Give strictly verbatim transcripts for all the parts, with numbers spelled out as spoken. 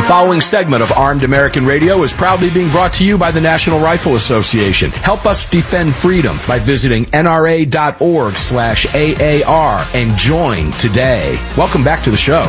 following segment of Armed American Radio is proudly being brought to you by the National Rifle Association. Help us defend freedom by visiting nra.org slash AAR and join today. Welcome back to the show.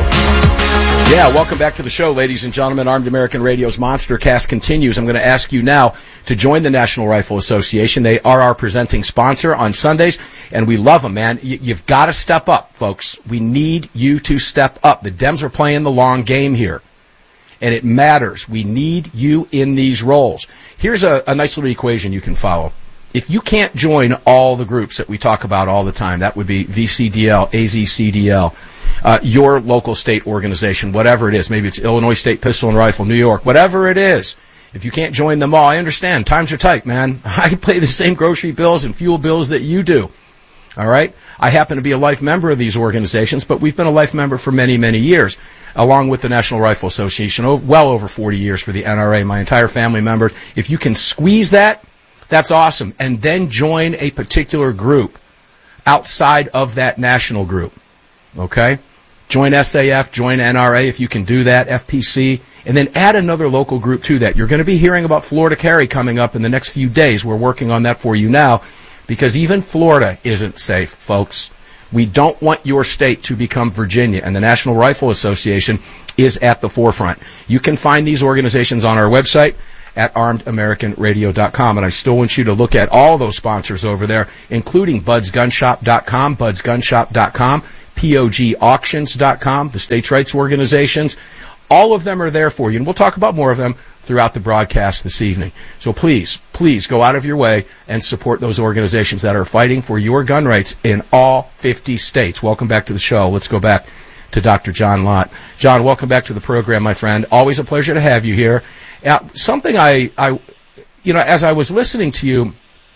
Yeah, welcome back to the show, ladies and gentlemen. Armed American Radio's Monster Cast continues. I'm going to ask you now to join the National Rifle Association. They are our presenting sponsor on Sundays, and we love them, man. Y- you've got to step up, folks. We need you to step up. The Dems are playing the long game here, and it matters. We need you in these roles. Here's a, a nice little equation you can follow. If you can't join all the groups that we talk about all the time, that would be V C D L, A Z C D L, uh, your local state organization, whatever it is. Maybe it's Illinois State Pistol and Rifle, New York, whatever it is. If you can't join them all, I understand. Times are tight, man. I pay the same grocery bills and fuel bills that you do. All right? I happen to be a life member of these organizations, but we've been a life member for many, many years, along with the National Rifle Association, well over forty years for the N R A, my entire family members. If you can squeeze that, that's awesome. And then join a particular group outside of that national group. Okay? Join S A F, join N R A if you can do that, F P C, and then add another local group to that. You're going to be hearing about Florida Carry coming up in the next few days. We're working on that for you now because even Florida isn't safe, folks. We don't want your state to become Virginia, and the National Rifle Association is at the forefront. You can find these organizations on our website at armed american radio dot com, and I still want you to look at all those sponsors over there, including buds gun shop dot com, buds gun shop dot com, P O G auctions dot com, the states' rights organizations. All of them are there for you, and we'll talk about more of them throughout the broadcast this evening. So please, please go out of your way and support those organizations that are fighting for your gun rights in all fifty states. Welcome back to the show. Let's go back to Doctor John Lott. John, welcome back to the program, my friend. Always a pleasure to have you here. Uh, something I, I, you know, as I was listening to you,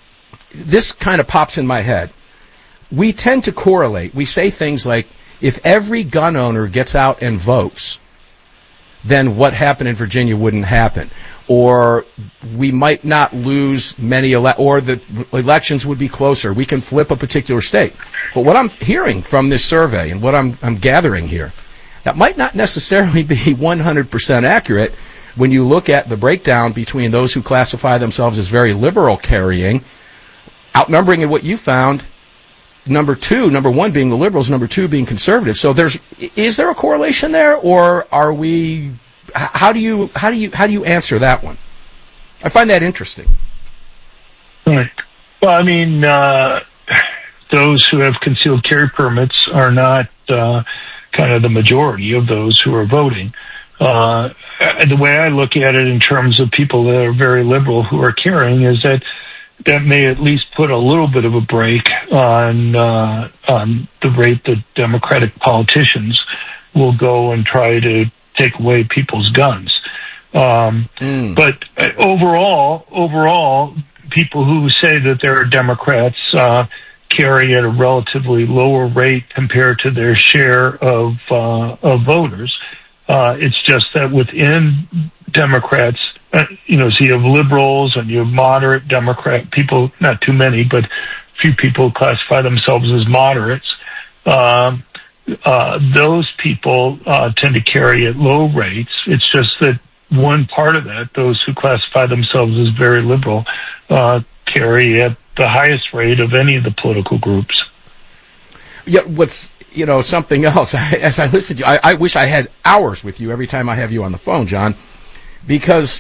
this kind of pops in my head. We tend to correlate. We say things like, if every gun owner gets out and votes, then what happened in Virginia wouldn't happen. Or we might not lose many, ele- or the elections would be closer. We can flip a particular state. But what I'm hearing from this survey and what I'm, I'm gathering here, that might not necessarily be one hundred percent accurate when you look at the breakdown between those who classify themselves as very liberal carrying, outnumbering in what you found, number two, number one being the liberals, number two being conservative. So there's, is there a correlation there, or are we, how do you, how do you, how do you answer that one? I find that interesting. Right. Well, I mean, uh, those who have concealed carry permits are not, uh, kind of the majority of those who are voting. Uh, the way I look at it in terms of people that are very liberal who are carrying is that that may at least put a little bit of a brake on uh, on the rate that Democratic politicians will go and try to take away people's guns. Um, mm. But overall, overall, people who say that they're Democrats uh, carry at a relatively lower rate compared to their share of uh, of voters. Uh, it's just that within Democrats, uh, you know, so you have liberals and you have moderate Democrat people, not too many, but few people classify themselves as moderates. Um, uh, those people uh, tend to carry at low rates. It's just that one part of that, those who classify themselves as very liberal, uh, carry at the highest rate of any of the political groups. Yeah, what's, you know, something else, as I listen to you, I, I wish I had hours with you every time I have you on the phone, John, because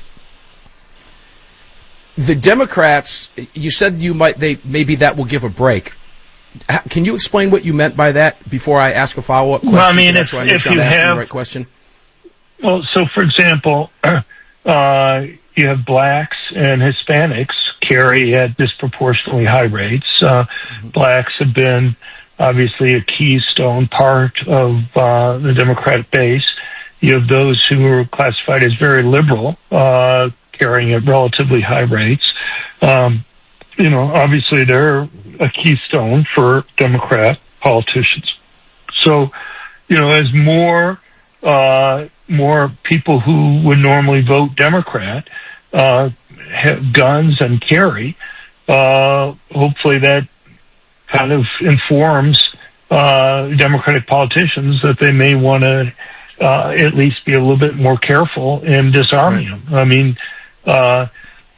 the Democrats, you said you might, they maybe that will give a break. Can you explain what you meant by that before I ask a follow-up question? Well, I mean, if, so I if you have... the right question. Well, so, for example, uh, you have blacks and Hispanics carry at disproportionately high rates. Uh, mm-hmm. Blacks have been obviously a keystone part of uh, the Democratic base. You have those who are classified as very liberal, uh, carrying at relatively high rates. Um, you know, obviously they're a keystone for Democrat politicians. So, you know, as more uh, more people who would normally vote Democrat uh, have guns and carry, uh, hopefully that kind of informs uh, Democratic politicians that they may want to uh, at least be a little bit more careful in disarming right. them. I mean, uh,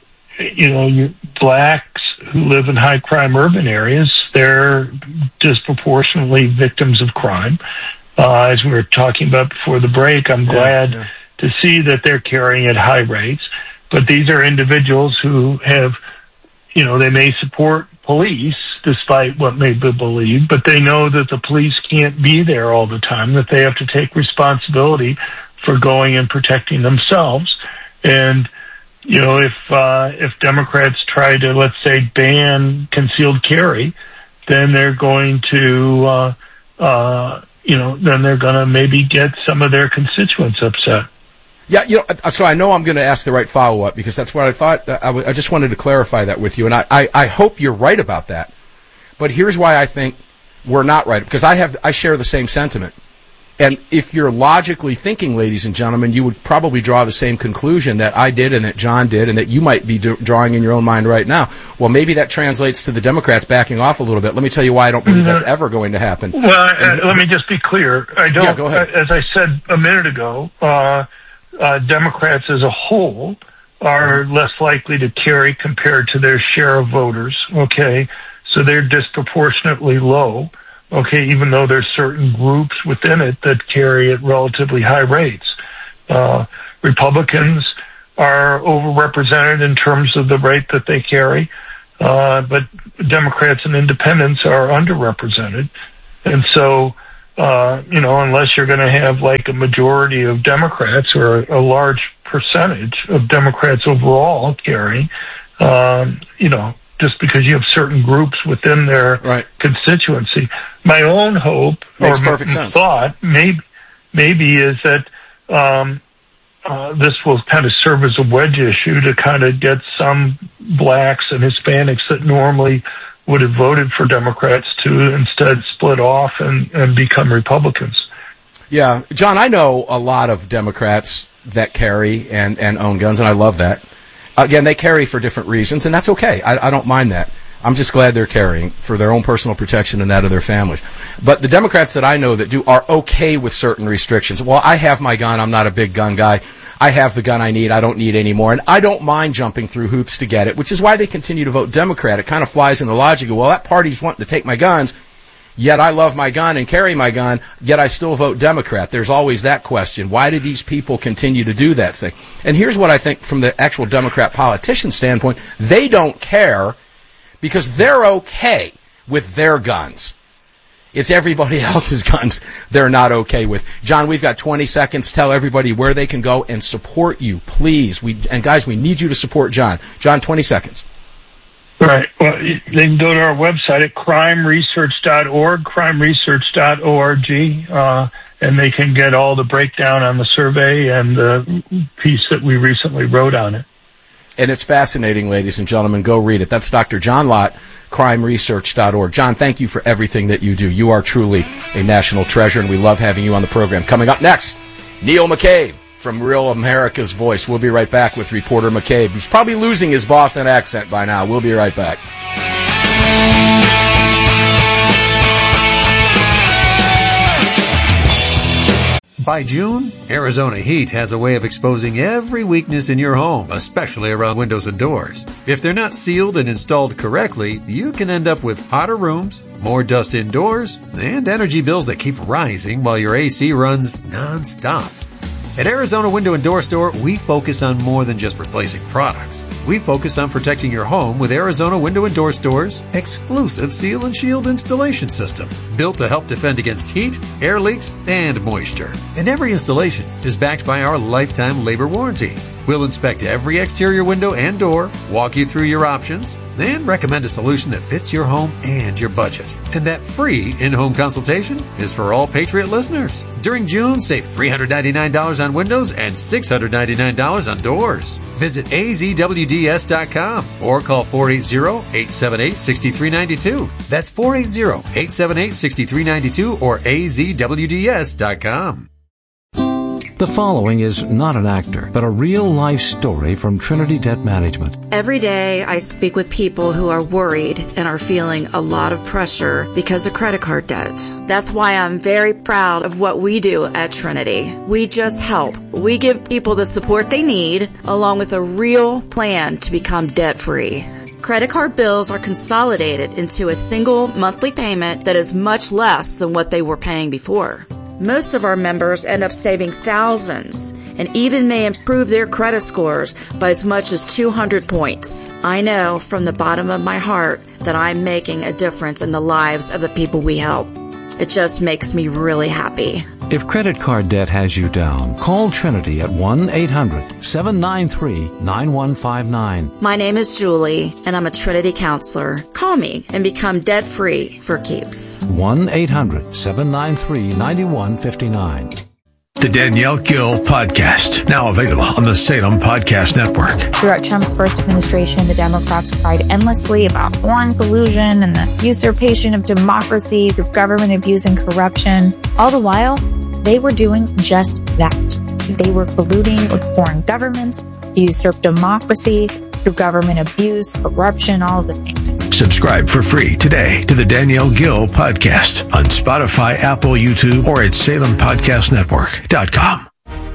you know, you, blacks who live in high crime urban areas, they're disproportionately victims of crime. Uh, as we were talking about before the break, I'm yeah, glad yeah. to see that they're carrying at high rates. But these are individuals who have, you know, they may support police despite what may be believed, but they know that the police can't be there all the time, that they have to take responsibility for going and protecting themselves. And, you know, if, uh, if Democrats try to, let's say, ban concealed carry, then they're going to, uh, uh, you know, then they're going to maybe get some of their constituents upset. Yeah, you know, so I know I'm going to ask the right follow-up because that's what I thought. I, w- I just wanted to clarify that with you, and I, I, I hope you're right about that. But here's why I think we're not right, because I have I share the same sentiment. And if you're logically thinking, ladies and gentlemen, you would probably draw the same conclusion that I did and that John did and that you might be do- drawing in your own mind right now. Well, maybe that translates to the Democrats backing off a little bit. Let me tell you why I don't believe that's ever going to happen. Well, uh, let me just be clear. I don't. Yeah, go ahead. As I said a minute ago, uh, uh, Democrats as a whole are less likely to carry compared to their share of voters. Okay, so they're disproportionately low. Okay, even though there's certain groups within it that carry at relatively high rates. Uh, Republicans are overrepresented in terms of the rate that they carry, uh, but Democrats and independents are underrepresented. And so, uh, you know, unless you're going to have like a majority of Democrats or a large percentage of Democrats overall carrying, um, you know, just because you have certain groups within their right. constituency. My own hope Makes or perfect sense. thought maybe, maybe is that um, uh, this will kind of serve as a wedge issue to kind of get some blacks and Hispanics that normally would have voted for Democrats to instead split off and, and become Republicans. Yeah. John, I know a lot of Democrats that carry and, and own guns, and I love that. Again, they carry for different reasons, and that's okay. I, I don't mind that. I'm just glad they're carrying for their own personal protection and that of their families. But the Democrats that I know that do are okay with certain restrictions. Well, I have my gun. I'm not a big gun guy. I have the gun I need. I don't need any more. And I don't mind jumping through hoops to get it, which is why they continue to vote Democrat. It kind of flies in the logic of, well, that party's wanting to take my guns, yet I love my gun and carry my gun, yet I still vote Democrat. There's always that question. Why do these people continue to do that thing? And here's what I think from the actual Democrat politician standpoint. They don't care because they're okay with their guns. It's everybody else's guns they're not okay with. John, we've got twenty seconds. Tell everybody where they can go and support you, please. We And guys, we need you to support John. John, twenty seconds. Right. Well, they can go to our website at crime research dot org, crime research dot org, uh, and they can get all the breakdown on the survey and the piece that we recently wrote on it. And it's fascinating, ladies and gentlemen. Go read it. That's Doctor John Lott, crime research dot org. John, thank you for everything that you do. You are truly a national treasure, and we love having you on the program. Coming up next, Neil McCabe from Real America's Voice. We'll be right back with reporter McCabe, who's probably losing his Boston accent by now. We'll be right back. By June, Arizona Heat has a way of exposing every weakness in your home, especially around windows and doors. If they're not sealed and installed correctly, you can end up with hotter rooms, more dust indoors, and energy bills that keep rising while your A C runs non-stop. At Arizona Window and Door Store, we focus on more than just replacing products. We focus on protecting your home with Arizona Window and Door Store's exclusive Seal and Shield installation system, built to help defend against heat, air leaks, and moisture. And every installation is backed by our lifetime labor warranty. We'll inspect every exterior window and door, walk you through your options, and recommend a solution that fits your home and your budget. And that free in-home consultation is for all Patriot listeners. During June, save three hundred ninety-nine dollars on windows and six hundred ninety-nine dollars on doors. Visit A Z W D S dot com or call four eight zero, eight seven eight, six three nine two. That's four eight zero, eight seven eight, six three nine two or A Z W D S dot com. The following is not an actor, but a real-life story from Trinity Debt Management. Every day I speak with people who are worried and are feeling a lot of pressure because of credit card debt. That's why I'm very proud of what we do at Trinity. We just help. We give people the support they need, along with a real plan to become debt-free. Credit card bills are consolidated into a single monthly payment that is much less than what they were paying before. Most of our members end up saving thousands and even may improve their credit scores by as much as two hundred points. I know from the bottom of my heart that I'm making a difference in the lives of the people we help. It just makes me really happy. If credit card debt has you down, call Trinity at one eight hundred seven nine three nine one five nine. My name is Julie, and I'm a Trinity counselor. Call me and become debt-free for keeps. one eight hundred seven nine three nine one five nine. The Danielle Gill Podcast, now available on the Salem Podcast Network. Throughout Trump's first administration, the Democrats cried endlessly about foreign collusion and the usurpation of democracy through government abuse and corruption. All the while, they were doing just that. They were colluding with foreign governments to usurp democracy through government abuse, corruption, all of the things. Subscribe for free today to the Danielle Gill Podcast on Spotify, Apple, YouTube, or at salem podcast network dot com.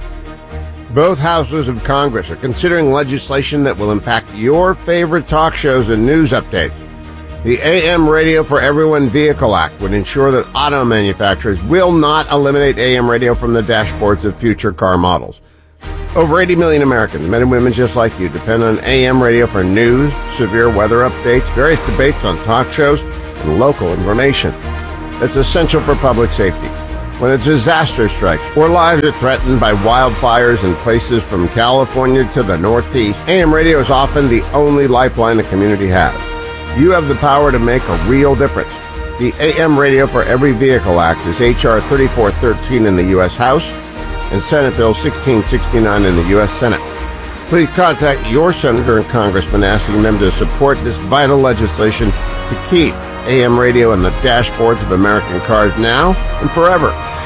Both houses of Congress are considering legislation that will impact your favorite talk shows and news updates. The A M Radio for Everyone Vehicle Act would ensure that auto manufacturers will not eliminate A M radio from the dashboards of future car models. Over eighty million Americans, men and women just like you, depend on A M radio for news, severe weather updates, various debates on talk shows, and local information. It's essential for public safety. When a disaster strikes or lives are threatened by wildfires in places from California to the Northeast, A M radio is often the only lifeline the community has. You have the power to make a real difference. The A M Radio for Every Vehicle Act is H R thirty-four thirteen in the U S House and Senate Bill sixteen sixty-nine in the U S Senate. Please contact your senator and congressman asking them to support this vital legislation to keep A M radio on the dashboards of American cars now and forever.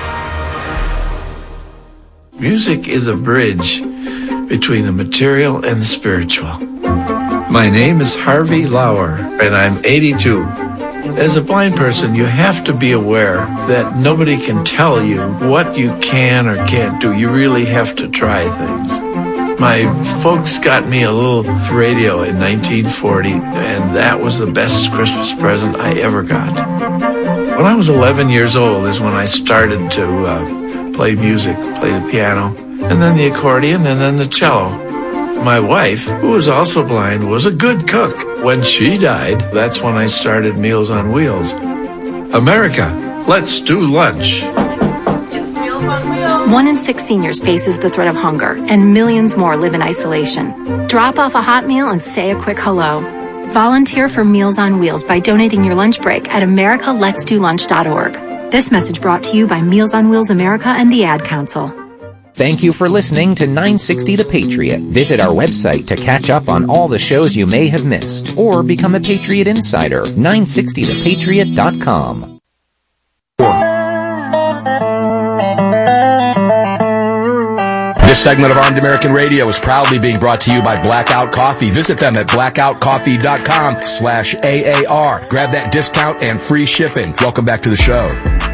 Music is a bridge between the material and the spiritual. My name is Harvey Lauer, and I'm eighty-two. As a blind person, you have to be aware that nobody can tell you what you can or can't do. You really have to try things. My folks got me a little radio in nineteen forty, and that was the best Christmas present I ever got. When I was eleven years old is when I started to uh, play music, play the piano, and then the accordion, and then the cello. My wife, who was also blind, was a good cook. When she died, that's when I started Meals on Wheels. America, let's do lunch. It's Meals on Wheels. One in six seniors faces the threat of hunger, and millions more live in isolation. Drop off a hot meal and say a quick hello. Volunteer for Meals on Wheels by donating your lunch break at america lets do lunch dot org. This message brought to you by Meals on Wheels America and the Ad Council. Thank you for listening to nine sixty The Patriot. Visit our website to catch up on all the shows you may have missed, or become a Patriot Insider, nine sixty the patriot dot com. This segment of Armed American Radio is proudly being brought to you by Blackout Coffee. Visit them at blackout coffee dot com slash A A R. Grab that discount and free shipping. Welcome back to the show.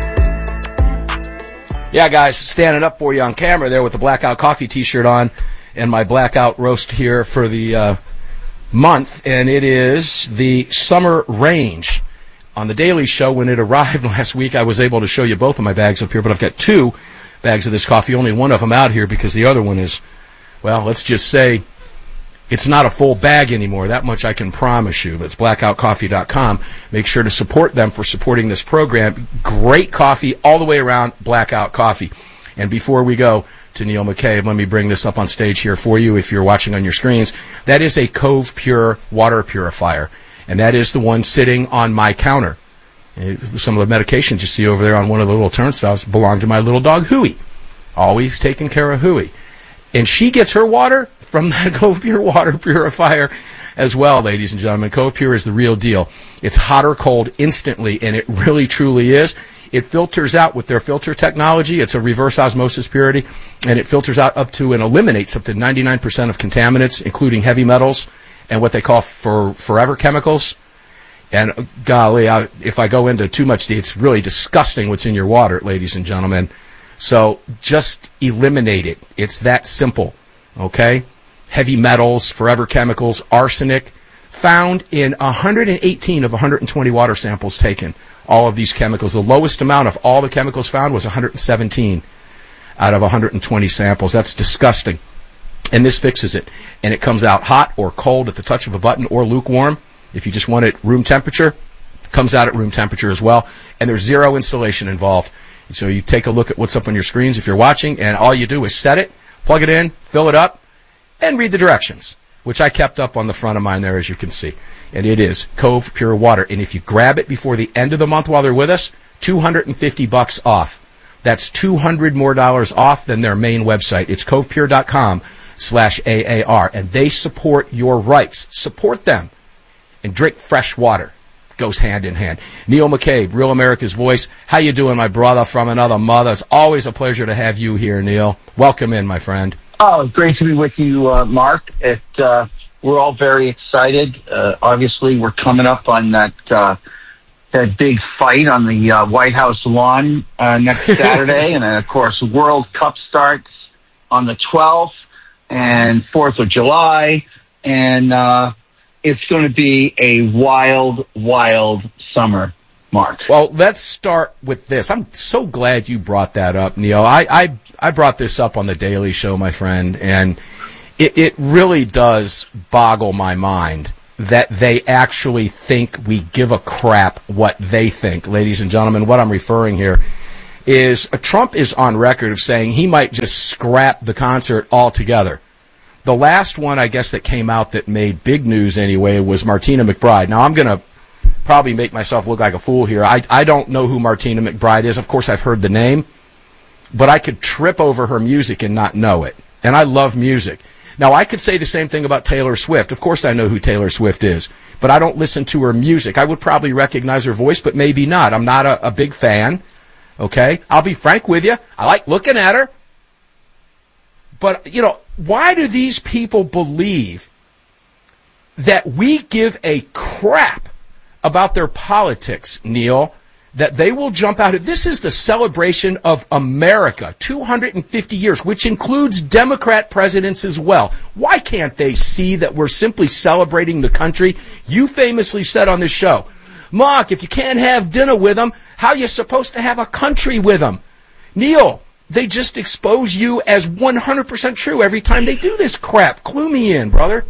Yeah, guys, standing up for you on camera there with the Blackout Coffee t-shirt on and my Blackout roast here for the uh, month, and it is the Summer Range. On the Daily Show, when it arrived last week, I was able to show you both of my bags up here, but I've got two bags of this coffee, only one of them out here because the other one is, well, let's just say it's not a full bag anymore. That much I can promise you. But it's blackout coffee dot com. Make sure to support them for supporting this program. Great coffee all the way around, Blackout Coffee. And before we go to Neil McCabe, let me bring this up on stage here for you if you're watching on your screens. That is a Cove Pure water purifier, and that is the one sitting on my counter. Some of the medications you see over there on one of the little turnstiles belong to my little dog, Huey. Always taking care of Huey. And she gets her water from that Cove Pure water purifier as well, ladies and gentlemen. Cove Pure is the real deal. It's hot or cold instantly, and it really, truly is. It filters out with their filter technology. It's a reverse osmosis purity, and it filters out up to and eliminates up to ninety-nine percent of contaminants, including heavy metals and what they call for forever chemicals. And uh, golly, I, if I go into too much, it's really disgusting what's in your water, ladies and gentlemen. So just eliminate it. It's that simple, okay? Heavy metals, forever chemicals, arsenic, found in one hundred eighteen of one hundred twenty water samples taken. All of these chemicals. The lowest amount of all the chemicals found was one hundred seventeen out of one hundred twenty samples. That's disgusting. And this fixes it. And it comes out hot or cold at the touch of a button, or lukewarm. If you just want it room temperature, it comes out at room temperature as well. And there's zero installation involved. So you take a look at what's up on your screens if you're watching, and all you do is set it, plug it in, fill it up, and read the directions, which I kept up on the front of mine there, as you can see. And it is Cove Pure Water. And if you grab it before the end of the month while they're with us, two hundred fifty bucks off. That's two hundred more dollars off than their main website. It's covepure.com slash AAR. And they support your rights. Support them. And drink fresh water. Goes hand in hand. Neil McCabe, Real America's Voice. How you doing, my brother from another mother? It's always a pleasure to have you here, Neil. Welcome in, my friend. Oh, great to be with you, uh, Mark. It, uh, we're all very excited. Uh, obviously, we're coming up on that uh, that big fight on the uh, White House lawn uh, next Saturday. And then, of course, World Cup starts on the twelfth and fourth of July. And uh, it's going to be a wild, wild summer, Mark. Well, let's start with this. I'm so glad you brought that up, Neil. I, I, I brought this up on the Daily Show, my friend, and it, it really does boggle my mind that they actually think we give a crap what they think. Ladies and gentlemen, what I'm referring here is uh, Trump is on record of saying he might just scrap the concert altogether. The last one, I guess, that came out that made big news anyway was Martina McBride. Now, I'm going to probably make myself look like a fool here. I, I don't know who Martina McBride is. Of course, I've heard the name, but I could trip over her music and not know it. And I love music. Now, I could say the same thing about Taylor Swift. Of course, I know who Taylor Swift is, but I don't listen to her music. I would probably recognize her voice, but maybe not. I'm not a, a big fan, okay? I'll be frank with you. I like looking at her. But, you know, why do these people believe that we give a crap about their politics, Neil, that they will jump out of? This is the celebration of America, two hundred fifty years, which includes Democrat presidents as well. Why can't they see that we're simply celebrating the country? You famously said on this show, Mark, if you can't have dinner with them, how are you supposed to have a country with them? Neil, they just expose you as one hundred percent true every time they do this crap. Clue me in, brother.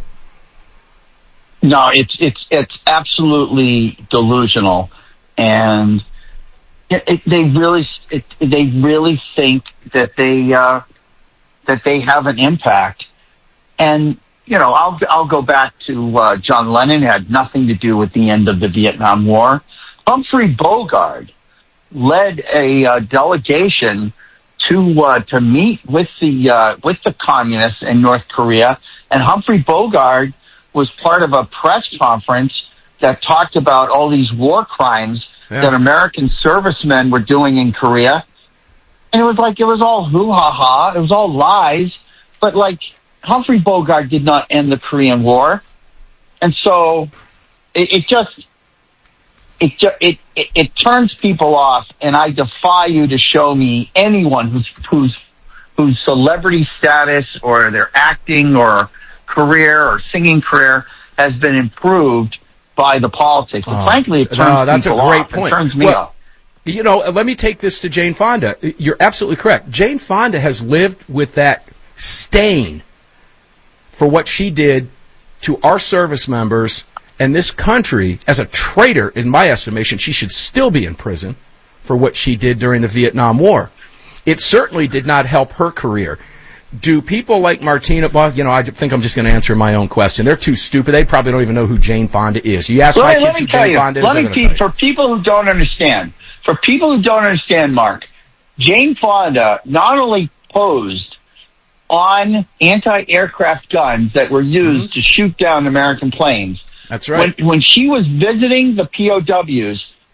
No, it's it's it's absolutely delusional, and it, it, they really it, they really think that they uh, that they have an impact. And you know, I'll I'll go back to uh, John Lennon. It had nothing to do with the end of the Vietnam War. Humphrey Bogart led a uh, delegation to uh, to meet with the uh, with the communists in North Korea, and Humphrey Bogart was part of a press conference that talked about all these war crimes yeah. that American servicemen were doing in Korea, and it was like it was all hoo ha ha, it was all lies, but like Humphrey Bogart did not end the Korean War, and so it, it just. It, it it it turns people off, and I defy you to show me anyone whose whose whose celebrity status or their acting or career or singing career has been improved by the politics. But oh, frankly, it turns no, that's people a great off. point. It turns me well, off. You know, let me take this to Jane Fonda. You're absolutely correct. Jane Fonda has lived with that stain for what she did to our service members and this country. As a traitor, in my estimation, she should still be in prison for what she did during the Vietnam War. It certainly did not help her career. Do people like Martina, well, you know, I think I'm just going to answer my own question. They're too stupid. They probably don't even know who Jane Fonda is. You ask my kids who Jane Fonda is. Let me tell you, for people who don't understand, for people who don't understand, Mark, Jane Fonda not only posed on anti-aircraft guns that were used mm-hmm. to shoot down American planes. That's right. When, when she was visiting the P O Ws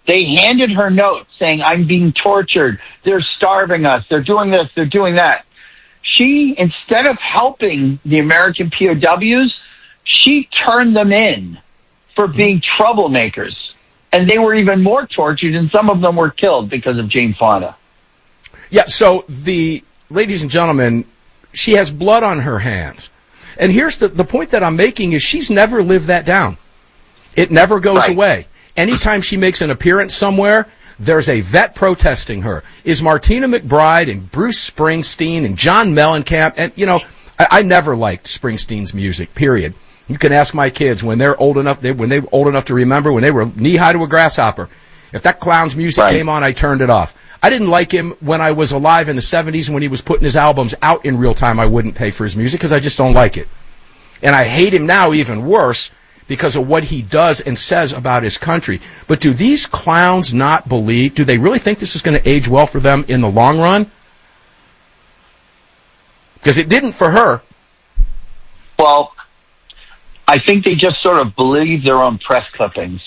They handed her notes saying, I'm being tortured. They're starving us. They're doing this. They're doing that. She, instead of helping the American P O Ws, she turned them in for being troublemakers. And they were even more tortured, and some of them were killed because of Jane Fonda. Yeah, so the, ladies and gentlemen, she has blood on her hands. And here's the, the point that I'm making is she's never lived that down. It never goes Right. away. Anytime she makes an appearance somewhere, there's a vet protesting her. Is Martina McBride and Bruce Springsteen and John Mellencamp, and, you know, I, I never liked Springsteen's music, period. You can ask my kids when they're old enough, they, when they were old enough to remember, when they were knee-high to a grasshopper. If that clown's music Right. came on, I turned it off. I didn't like him when I was alive in the seventies, and when he was putting his albums out in real time, I wouldn't pay for his music because I just don't like it. And I hate him now even worse because of what he does and says about his country. But do these clowns not believe, do they really think this is going to age well for them in the long run? Because it didn't for her. Well, I think they just sort of believe their own press clippings,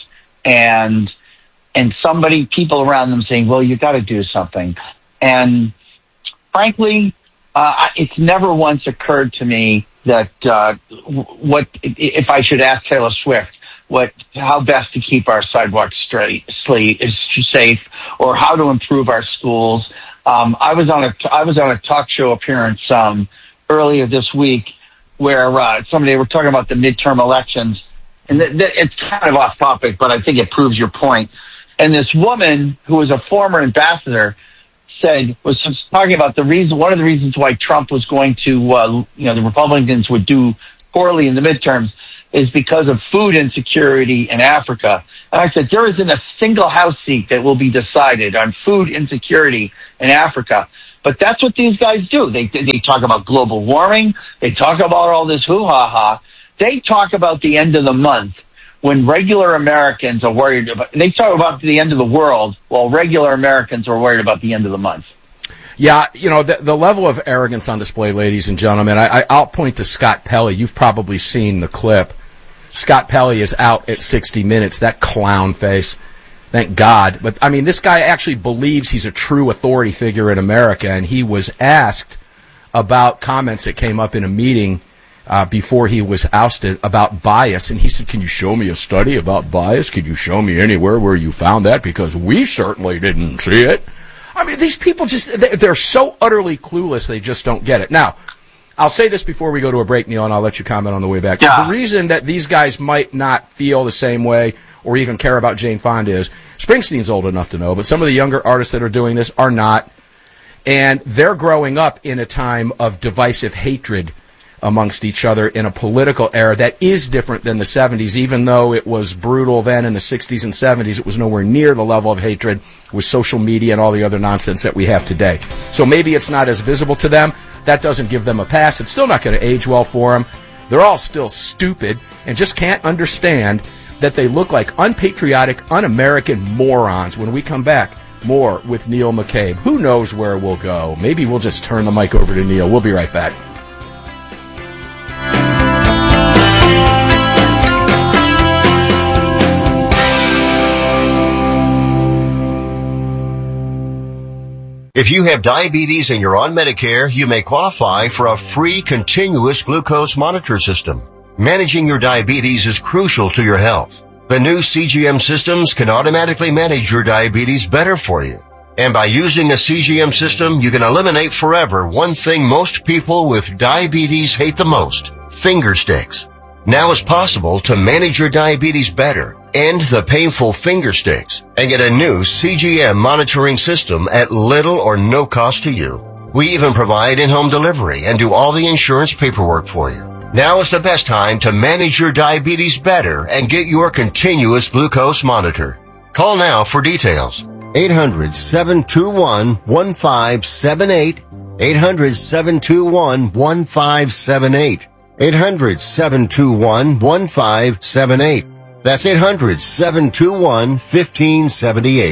and and somebody, people around them saying, well, you got to do something. And frankly, uh, it's never once occurred to me that uh, what if I should ask Taylor Swift what how best to keep our sidewalks straight, slate, is safe, or how to improve our schools. Um, I was on a I was on a talk show appearance um, earlier this week where uh, somebody were talking about the midterm elections, and th- th- it's kind of off topic, but I think it proves your point. And this woman who was a former ambassador said was talking about the reason, one of the reasons why Trump was going to, uh, you know, the Republicans would do poorly in the midterms is because of food insecurity in Africa. And I said, there isn't a single House seat that will be decided on food insecurity in Africa. But that's what these guys do. They they talk about global warming. They talk about all this hoo-ha-ha. They talk about the end of the month when regular Americans are worried about, they talk about the end of the world while regular Americans are worried about the end of the month. Yeah, you know, the, the level of arrogance on display, ladies and gentlemen, I, I, I'll point to Scott Pelley. You've probably seen the clip. Scott Pelley is out at sixty minutes, that clown face. Thank God. But, I mean, this guy actually believes he's a true authority figure in America, and he was asked about comments that came up in a meeting uh, before he was ousted about bias, and he said, can you show me a study about bias? Can you show me anywhere where you found that? Because we certainly didn't see it. I mean, these people just, they're so utterly clueless, they just don't get it. Now, I'll say this before we go to a break, Neil, and I'll let you comment on the way back. Yeah. The reason that these guys might not feel the same way or even care about Jane Fonda is Springsteen's old enough to know, but some of the younger artists that are doing this are not. And they're growing up in a time of divisive hatred amongst each other in a political era that is different than the seventies, even though it was brutal then in the sixties and seventies. It was nowhere near the level of hatred with social media and all the other nonsense that we have today. So maybe it's not as visible to them. That doesn't give them a pass. It's still not going to age well for them. They're all still stupid and just can't understand that they look like unpatriotic, un-American morons. When we come back, more with Neil McCabe. Who knows where we'll go? Maybe we'll just turn the mic over to Neil. We'll be right back. If you have diabetes and you're on Medicare, you may qualify for a free continuous glucose monitor system. Managing your diabetes is crucial to your health. The new C G M systems can automatically manage your diabetes better for you. And by using a C G M system, you can eliminate forever one thing most people with diabetes hate the most: finger sticks. Now it's possible to manage your diabetes better, end the painful finger sticks, and get a new C G M monitoring system at little or no cost to you. We even provide in-home delivery and do all the insurance paperwork for you. Now is the best time to manage your diabetes better and get your continuous glucose monitor. Call now for details. eight hundred, seven two one, one five seven eight. eight hundred, seven two one, one five seven eight. eight hundred, seven two one, one five seven eight. That's eight hundred, seven two one, one five seven eight.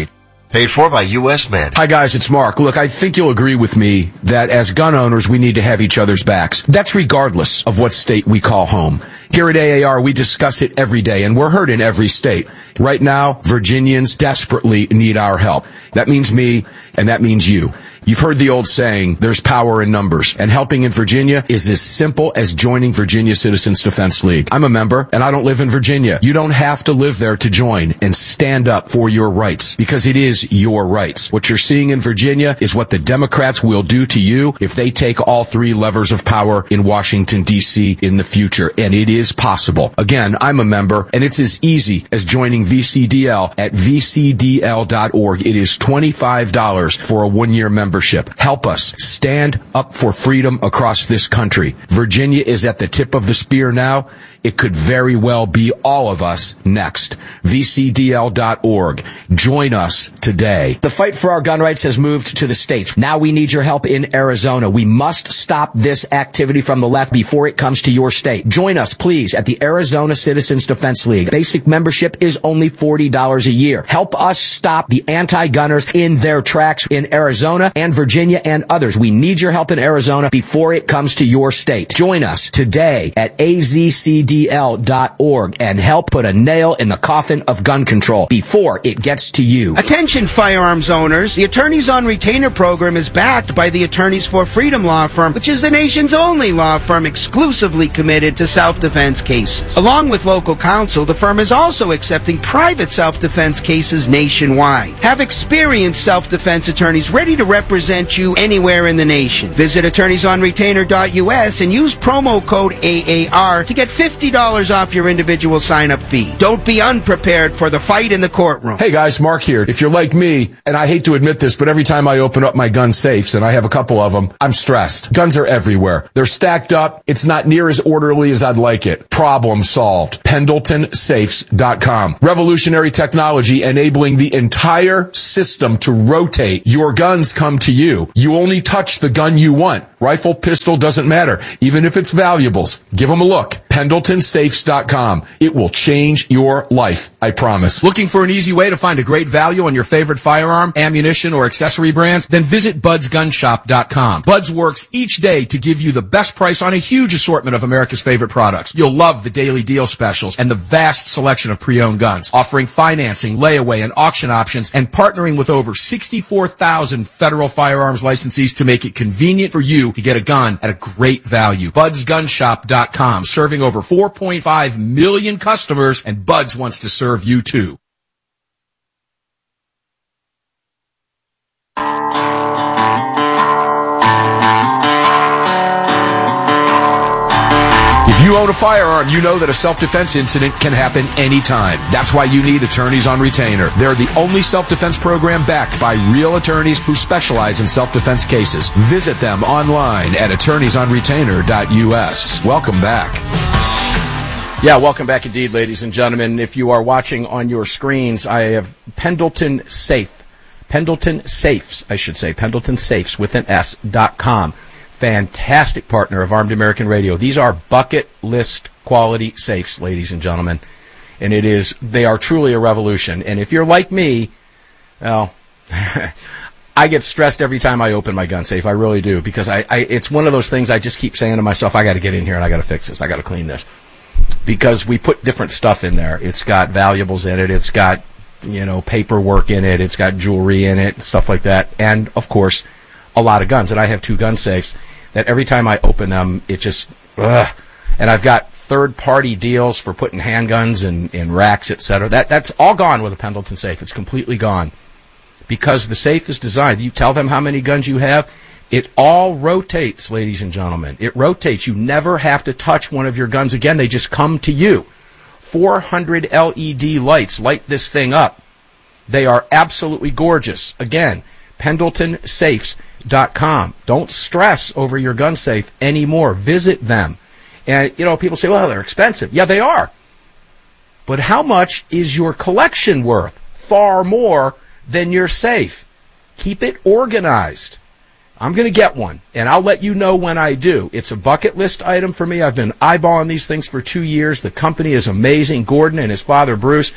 Paid for by U S Med. Hi guys, it's Mark. Look, I think you'll agree with me that as gun owners, we need to have each other's backs. That's regardless of what state we call home. Here at A A R, we discuss it every day, and we're heard in every state. Right now, Virginians desperately need our help. That means me, and that means you. You've heard the old saying, there's power in numbers, and helping in Virginia is as simple as joining Virginia Citizens Defense League. I'm a member, and I don't live in Virginia. You don't have to live there to join and stand up for your rights, because it is your rights. What you're seeing in Virginia is what the Democrats will do to you if they take all three levers of power in Washington, D C in the future, and it is possible. Again, I'm a member, and it's as easy as joining V C D L at v c d l dot org. It is twenty-five dollars for a one-year membership. Help us stand up for freedom across this country. Virginia is at the tip of the spear now. It could very well be all of us next. v c d l dot org. Join us today. The fight for our gun rights has moved to the states. Now we need your help in Arizona. We must stop this activity from the left before it comes to your state. Join us, please, at the Arizona Citizens Defense League. Basic membership is only forty dollars a year. Help us stop the anti-gunners in their tracks in Arizona and Virginia and others. We need your help in Arizona before it comes to your state. Join us today at a z c d l dot org and help put a nail in the coffin of gun control before it gets to you. Attention firearms owners. The Attorneys on Retainer program is backed by the Attorneys for Freedom law firm, which is the nation's only law firm exclusively committed to self-defense cases. Along with local counsel, the firm is also accepting private self-defense cases nationwide. Have experienced self-defense attorneys ready to represent you anywhere in the nation. Visit attorneys on retainer dot u s and use promo code A A R to get fifty dollars off your individual sign-up fee. Don't be unprepared for the fight in the courtroom. Hey guys, Mark here. If you're like me, and I hate to admit this, but every time I open up my gun safes, and I have a couple of them, I'm stressed. Guns are everywhere. They're stacked up. It's not near as orderly as I'd like it. Problem solved. Pendleton Safes dot com. Revolutionary technology enabling the entire system to rotate. Your guns come to you. You only touch the gun you want. Rifle, pistol, doesn't matter. Even if it's valuables. Give them a look. Pendleton Safes dot com. It will change your life, I promise. Looking for an easy way to find a great value on your favorite firearm, ammunition, or accessory brands? Then visit buds gun shop dot com. Buds works each day to give you the best price on a huge assortment of America's favorite products. You'll love the daily deal specials and the vast selection of pre-owned guns, offering financing, layaway, and auction options, and partnering with over sixty-four thousand federal firearms licensees to make it convenient for you to get a gun at a great value. buds gun shop dot com, serving over four point five million customers, and Buds wants to serve you too. If you own a firearm, you know that a self-defense incident can happen anytime. That's why you need Attorneys on Retainer. They're the only self-defense program backed by real attorneys who specialize in self-defense cases. Visit them online at attorneys on retainer dot u s. Welcome back. Yeah, welcome back indeed, ladies and gentlemen. If you are watching on your screens, I have Pendleton Safe. Pendleton Safes, I should say. Pendleton Safes with an S dot com. Fantastic partner of Armed American Radio. These are bucket list quality safes, ladies and gentlemen. And it is, they are truly a revolution. And if you're like me, well, I get stressed every time I open my gun safe. I really do. Because I, I it's one of those things I just keep saying to myself, I got to get in here and I got to fix this. I got to clean this. Because we put different stuff in there. It's got valuables in it. It's got, you know, paperwork in it. It's got jewelry in it and stuff like that. And, of course, a lot of guns. And I have two gun safes that every time I open them, it just, ugh. And I've got third-party deals for putting handguns in, in racks, et cetera. That, that's all gone with a Pendleton safe. It's completely gone. Because the safe is designed. You tell them how many guns you have. It all rotates, ladies and gentlemen. It rotates. You never have to touch one of your guns again. They just come to you. four hundred L E D lights light this thing up. They are absolutely gorgeous. Again, Pendleton Safes dot com. Don't stress over your gun safe anymore. Visit them. And, you know, people say, well, they're expensive. Yeah, they are. But how much is your collection worth? Far more than your safe. Keep it organized. I'm going to get one, and I'll let you know when I do. It's a bucket list item for me. I've been eyeballing these things for two years. The company is amazing. Gordon and his father, Bruce,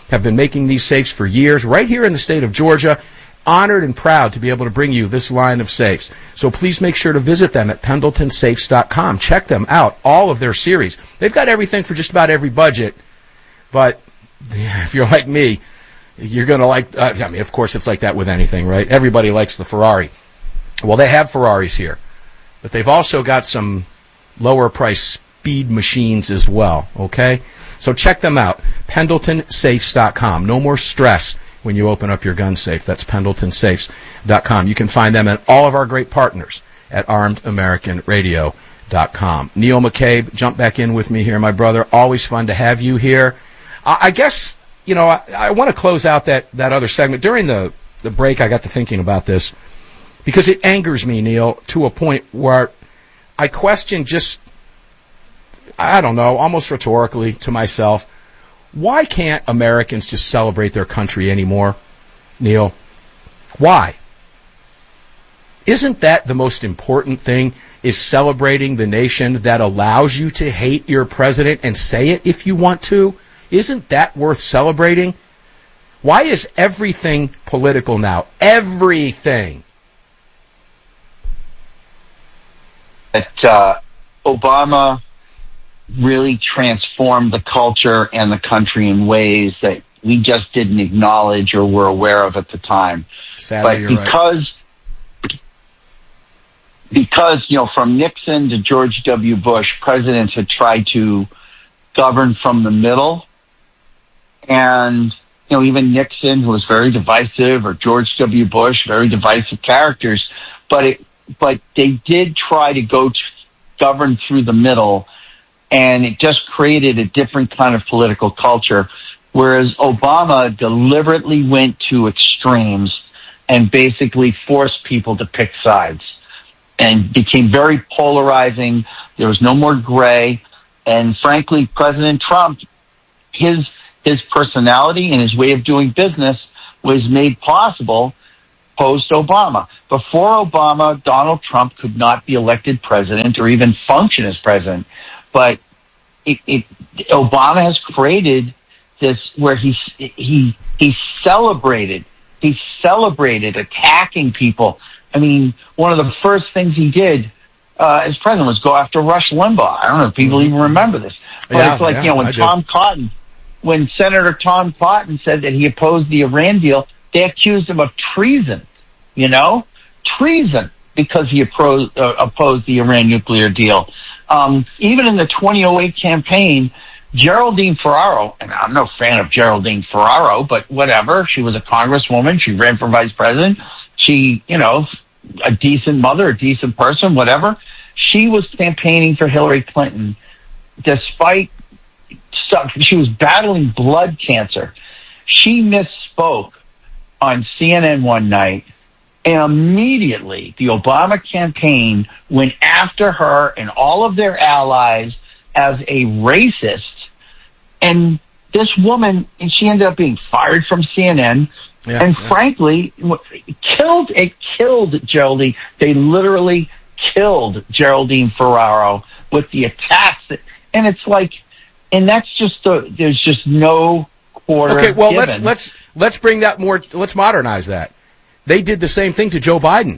have been making these safes for years, right here in the state of Georgia. Honored and proud to be able to bring you this line of safes. So please make sure to visit them at pendleton safes dot com. Check them out, all of their series. They've got everything for just about every budget, but if you're like me, you're going to like, uh, I mean, of course it's like that with anything, right? Everybody likes the Ferrari. Well, they have Ferraris here, but they've also got some lower price speed machines as well, okay? So check them out, pendleton safes dot com. No more stress when you open up your gun safe. That's pendleton safes dot com. You can find them and all of our great partners at armed american radio dot com. Neil McCabe, jump back in with me here, my brother. Always fun to have you here. I, I guess, you know, I, I want to close out that, that other segment. During the, the break, I got to thinking about this because it angers me, Neil, to a point where I question just, I don't know, almost rhetorically to myself, why can't Americans just celebrate their country anymore, Neil? Why? Isn't that the most important thing, is celebrating the nation that allows you to hate your president and say it if you want to? Isn't that worth celebrating? Why is everything political now? Everything. That uh, Obama really transformed the culture and the country in ways that we just didn't acknowledge or were aware of at the time. Sadly, but you're because, right. because, you know, from Nixon to George W. Bush, presidents had tried to govern from the middle. And, you know, even Nixon, who was very divisive, or George W. Bush, very divisive characters, but it, but they did try to go to govern through the middle. And it just created a different kind of political culture, whereas Obama deliberately went to extremes and basically forced people to pick sides and became very polarizing. There was no more gray. And frankly, President Trump, his his personality and his way of doing business was made possible post-Obama. Before Obama, Donald Trump could not be elected president or even function as president. But it, it, Obama has created this where he he he celebrated he celebrated attacking people. I mean, one of the first things he did uh, as president was go after Rush Limbaugh. I don't know if people even remember this, but yeah, it's like yeah, you know when I Tom do. Cotton, when Senator Tom Cotton said that he opposed the Iran deal, they accused him of treason. You know, treason because he opposed, uh, opposed the Iran nuclear deal. Um, even in the twenty oh eight campaign, Geraldine Ferraro, and I'm no fan of Geraldine Ferraro, but whatever, she was a congresswoman, she ran for vice president, she, you know, a decent mother, a decent person, whatever. She was campaigning for Hillary Clinton despite stuff, she was battling blood cancer. She misspoke on C N N one night, and immediately the Obama campaign went after her and all of their allies as a racist. And this woman, and she ended up being fired from C N N. Yeah, and yeah. frankly, killed it killed Geraldine. They literally killed Geraldine Ferraro with the attacks. That, and it's like, and that's just the, there's just no quarter. Okay, well given. let's let's let's bring that more. Let's modernize that. They did the same thing to Joe Biden.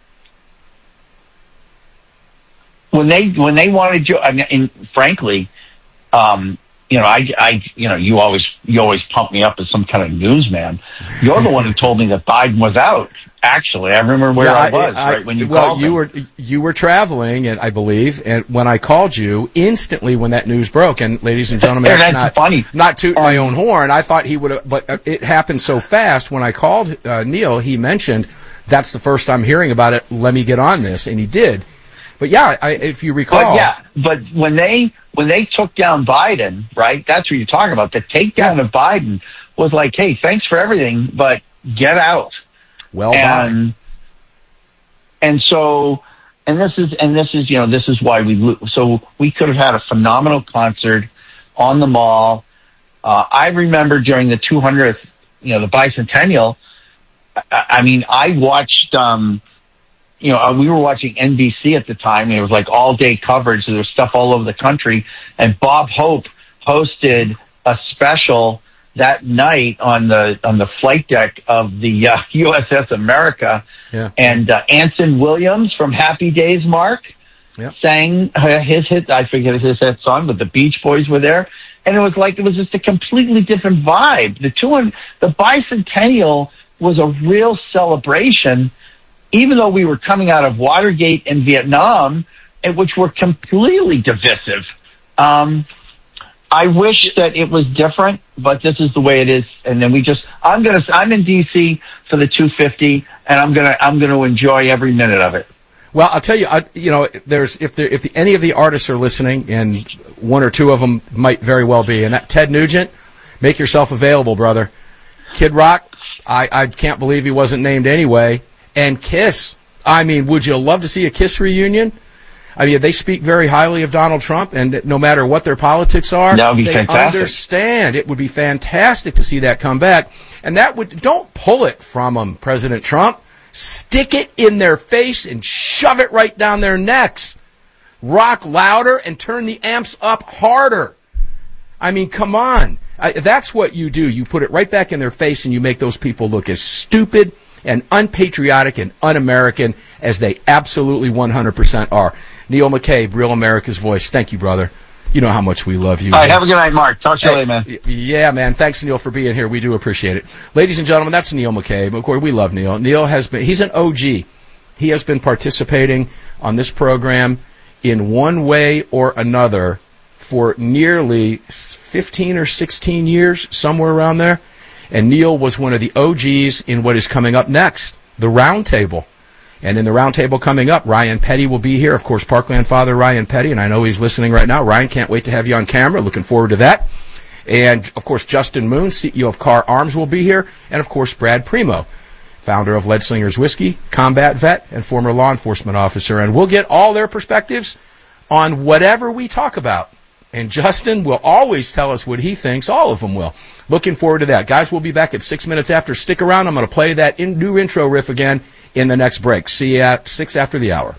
When they when they wanted Joe, I mean, and frankly, um, you know, I, I, you know, you always you always pump me up as some kind of newsman. You're the one who told me that Biden was out. Actually, I remember where yeah, I was I, right when you well, called you me. were you were traveling, and I believe, and when I called you, instantly when that news broke, and ladies and gentlemen, and that's that's not funny. Not toot my own horn. I thought he would have, but it happened so fast. When I called uh, Neil, he mentioned that's the first I'm hearing about it. Let me get on this, and he did. But yeah, I, if you recall, But yeah, but when they when they took down Biden, right? That's what you're talking about. The takedown yeah. of Biden was like, hey, thanks for everything, but get out. Well and, done. And so, and this is, and this is, you know, this is why we, lo- so we could have had a phenomenal concert on the mall. Uh, I remember during the two hundredth, you know, the bicentennial, I, I mean, I watched, um, you know, we were watching N B C at the time, and it was like all day coverage. So there was stuff all over the country. And Bob Hope hosted a special that night on the on the flight deck of the uh, U S S America, yeah. and uh, Anson Williams from Happy Days, Mark, yeah. sang uh, his hit. I forget his hit song, but the Beach Boys were there, and it was like it was just a completely different vibe. The two and the bicentennial was a real celebration, even though we were coming out of Watergate and Vietnam, which were completely divisive. Um, I wish that it was different, but this is the way it is. And then we just, I'm going to, I'm in D C for the two fifty, and I'm going to, I'm going to enjoy every minute of it. Well, I'll tell you, I, you know, there's, if there, if the, any of the artists are listening, and one or two of them might very well be, and that Ted Nugent, make yourself available, brother. Kid Rock, I, I can't believe he wasn't named anyway. And Kiss, I mean, would you love to see a Kiss reunion? I mean, they speak very highly of Donald Trump, and no matter what their politics are, that would be they fantastic. Understand. It would be fantastic to see that come back. And that would, don't pull it from them, President Trump. Stick it in their face and shove it right down their necks. Rock louder and turn the amps up harder. I mean, come on. I, that's what you do. You put it right back in their face and you make those people look as stupid and unpatriotic and un-American as they absolutely one hundred percent are. Neil McCabe, Real America's Voice. Thank you, brother. You know how much we love you. All right, have a good night, Mark. Talk to you hey, later, man. Yeah, man. Thanks, Neil, for being here. We do appreciate it. Ladies and gentlemen, that's Neil McCabe. Of course, we love Neil. Neil has been, he's an O G. He has been participating on this program in one way or another for nearly fifteen or sixteen years, somewhere around there. And Neil was one of the O Gs in what is coming up next, the Roundtable. And in the Roundtable coming up, Ryan Petty will be here. Of course, Parkland father Ryan Petty, and I know he's listening right now. Ryan, can't wait to have you on camera. Looking forward to that. And, of course, Justin Moon, C E O of Car Arms, will be here. And, of course, Brad Primo, founder of Lead Slingers Whiskey, combat vet, and former law enforcement officer. And we'll get all their perspectives on whatever we talk about. And Justin will always tell us what he thinks. All of them will. Looking forward to that. Guys, we'll be back at six minutes after. Stick around. I'm going to play that in, new intro riff again in the next break. See you at six after the hour.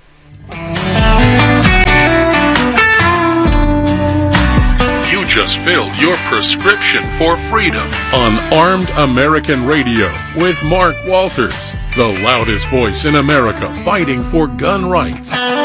You just filled your prescription for freedom on Armed American Radio with Mark Walters, the loudest voice in America fighting for gun rights.